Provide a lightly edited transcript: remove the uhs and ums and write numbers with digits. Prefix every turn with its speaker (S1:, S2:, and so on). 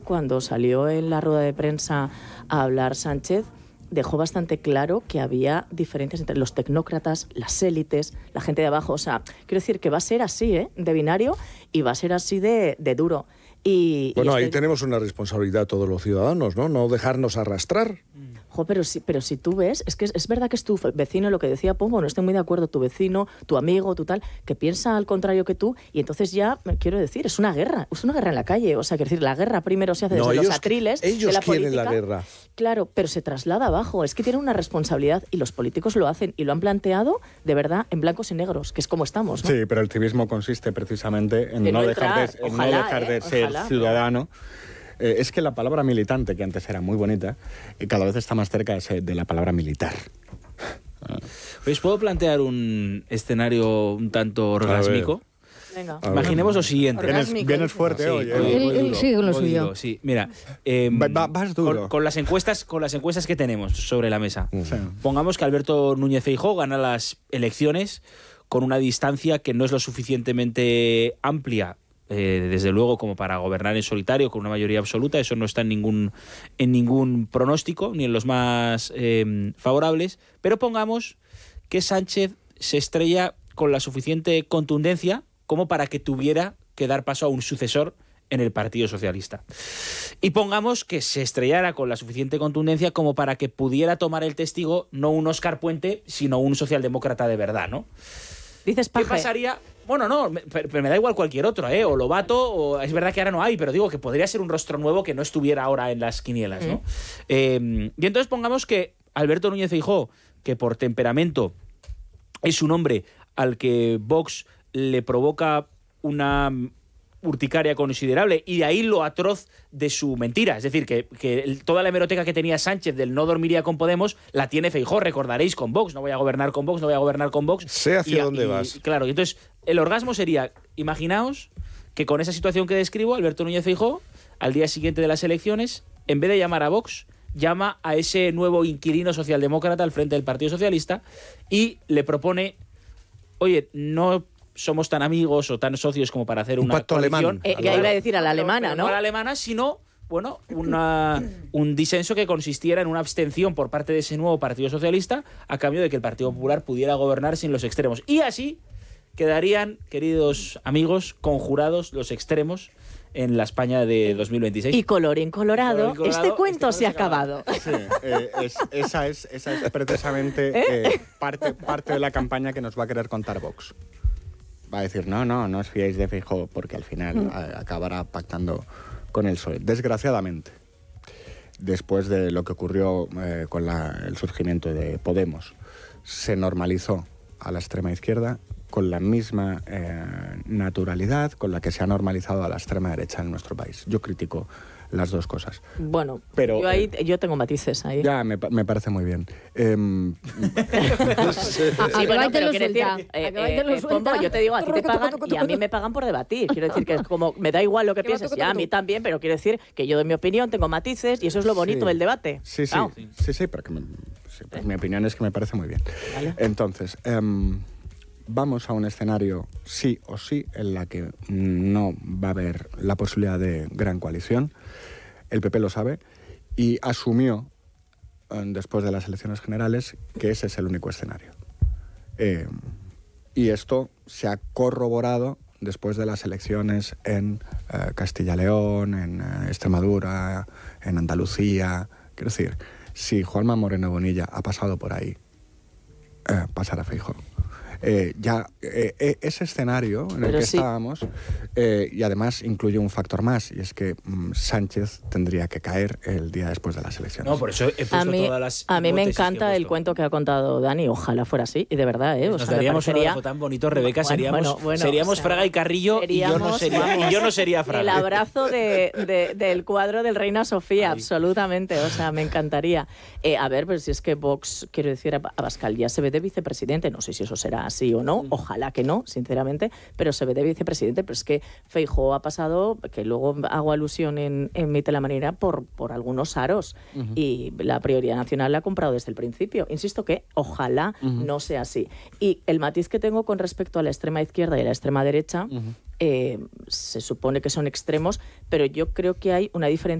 S1: cuando salió en la rueda de prensa a hablar Sánchez, dejó bastante claro que había diferencias entre los tecnócratas, las élites, la gente de abajo. O sea, quiero decir que va a ser así, de binario, y va a ser así de duro.
S2: Bueno, ahí tenemos una responsabilidad todos los ciudadanos, ¿no? No dejarnos arrastrar.
S1: Jo, pero si tú ves, es que es verdad que es tu vecino, lo que decía Pombo, no estoy muy de acuerdo, tu vecino, tu amigo, tu tal, que piensa al contrario que tú, y entonces ya, quiero decir, es una guerra en la calle. O sea, quiero decir, la guerra primero se hace desde los atriles
S2: ellos
S1: de la
S2: quieren
S1: política.
S2: La guerra.
S1: Claro, pero se traslada abajo. Es que tienen una responsabilidad y los políticos lo hacen y lo han planteado, de verdad, en blancos y negros, que es como estamos, ¿no?
S3: Sí, pero el civismo consiste precisamente en no dejar de ser ciudadano. Es que la palabra militante, que antes era muy bonita, cada vez está más cerca de la palabra militar.
S4: ¿Os puedo plantear un escenario un tanto orgásmico?
S1: Venga.
S4: Imaginemos lo siguiente.
S3: Vienes fuerte
S4: sí,
S3: hoy.
S5: Él sigue con lo suyo.
S4: Sí, mira,
S3: vas duro.
S4: Con las encuestas que tenemos sobre la mesa. Sí. Pongamos que Alberto Núñez Feijóo gana las elecciones con una distancia que no es lo suficientemente amplia, desde luego, como para gobernar en solitario con una mayoría absoluta. Eso no está en ningún pronóstico, ni en los más favorables. Pero pongamos que Sánchez se estrella con la suficiente contundencia como para que tuviera que dar paso a un sucesor en el Partido Socialista. Y pongamos que se estrellara con la suficiente contundencia como para que pudiera tomar el testigo no un Óscar Puente, sino un socialdemócrata de verdad, ¿no?
S1: Dices Paje.
S4: ¿Qué pasaría? Bueno, no, pero me da igual cualquier otro, o Lobato, o es verdad que ahora no hay, pero digo que podría ser un rostro nuevo que no estuviera ahora en las quinielas, ¿no? Y entonces pongamos que Alberto Núñez Feijóo, que por temperamento es un hombre al que Vox le provoca una urticaria considerable, y de ahí lo atroz de su mentira. Es decir, que toda la hemeroteca que tenía Sánchez del no dormiría con Podemos la tiene Feijóo, recordaréis, con Vox. No voy a gobernar con Vox.
S2: Sé hacia dónde vas.
S4: Claro, y entonces el orgasmo sería, imaginaos que con esa situación que describo, Alberto Núñez Feijóo, al día siguiente de las elecciones, en vez de llamar a Vox, llama a ese nuevo inquilino socialdemócrata al frente del Partido Socialista y le propone: oye, no somos tan amigos o tan socios como para hacer una
S2: pacto
S4: coalición.
S1: Que iba a decir a la alemana, ¿no?
S4: No a la alemana, sino, bueno, un disenso que consistiera en una abstención por parte de ese nuevo Partido Socialista a cambio de que el Partido Popular pudiera gobernar sin los extremos. Y así quedarían, queridos amigos, conjurados los extremos en la España de 2026.
S1: Y colorín colorado, este cuento se ha acabado.
S3: Sí, esa es precisamente parte de la campaña que nos va a querer contar Vox. Va a decir, no os fiéis de Feijóo, porque al final acabará pactando con el PSOE. Desgraciadamente, después de lo que ocurrió con el surgimiento de Podemos, se normalizó a la extrema izquierda con la misma naturalidad con la que se ha normalizado a la extrema derecha en nuestro país. Yo critico las dos cosas.
S1: Bueno,
S3: pero
S1: yo tengo matices ahí.
S3: Ya, me parece muy bien.
S1: Bueno, pero quiero decir, Pombo, yo te digo, a ti te pagan y a mí me pagan por debatir. Quiero decir que es como, me da igual lo que pienses, ya a mí también, pero quiero decir que yo doy mi opinión, tengo matices y eso es lo bonito del debate.
S3: Sí, pero mi opinión es que me parece muy bien.
S1: Vale.
S3: Entonces, vamos a un escenario sí o sí en la que no va a haber la posibilidad de gran coalición. El PP lo sabe y asumió después de las elecciones generales que ese es el único escenario. Y esto se ha corroborado después de las elecciones en Castilla-León, en Extremadura, en Andalucía. Quiero decir, si Juanma Moreno Bonilla ha pasado por ahí, pasará Feijóo. Ese escenario en el que estábamos, y además incluye un factor más, y es que Sánchez tendría que caer el día después de las elecciones.
S4: No, por eso he puesto todas las
S1: a mí me encanta el cuento que ha contado Dani, ojalá fuera así, y de verdad,
S4: Nos daríamos un abrazo tan bonito, Rebeca, seríamos Fraga y Carrillo, y yo no sería Fraga.
S1: El abrazo del cuadro del Reina Sofía, absolutamente, o sea, me encantaría. A ver, pero si es que Vox, quiero decir, Abascal ya se ve de vicepresidente, no sé si eso será así o no, ojalá que no, sinceramente, pero se ve de vicepresidente. Pero es que Feijóo ha pasado, que luego hago alusión en mi Telemanera, por algunos aros, y la prioridad nacional la ha comprado desde el principio. Insisto que ojalá no sea así. Y el matiz que tengo con respecto a la extrema izquierda y a la extrema derecha, se supone que son extremos, pero yo creo que hay una diferencia